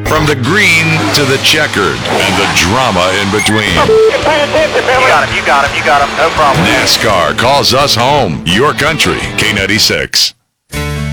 From the green to the checkered and the drama in between. You got him. No problem. NASCAR calls us home. Your country, K96.